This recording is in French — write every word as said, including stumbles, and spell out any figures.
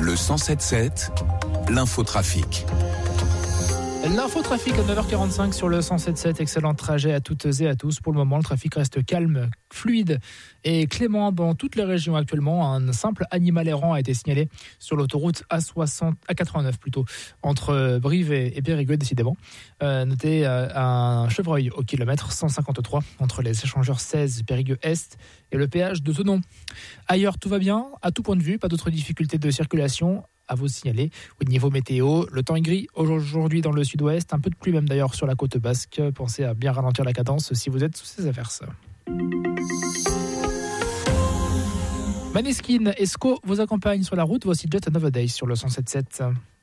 Le cent sept sept, l'infotrafic. L'infotrafic à neuf heures quarante-cinq sur le cent sept sept. Excellent trajet à toutes et à tous. Pour le moment, le trafic reste calme, fluide et clément dans toutes les régions actuellement. Un simple animal errant a été signalé sur l'autoroute A soixante, A quatre-vingt-neuf plutôt, entre Brive et Périgueux décidément. Euh, notez euh, un chevreuil au kilomètre cent cinquante-trois entre les échangeurs seize Périgueux Est et le péage de Thonon. Ailleurs, tout va bien, à tout point de vue, pas d'autres difficultés de circulation à vous signaler. Au niveau météo, le temps est gris aujourd'hui dans le sud-ouest, un peu de pluie même d'ailleurs sur la côte basque. Pensez à bien ralentir la cadence si vous êtes sous ces averses. Maneskin et Sco vous accompagnent sur la route. Voici Jet Another Day sur le cent sept sept.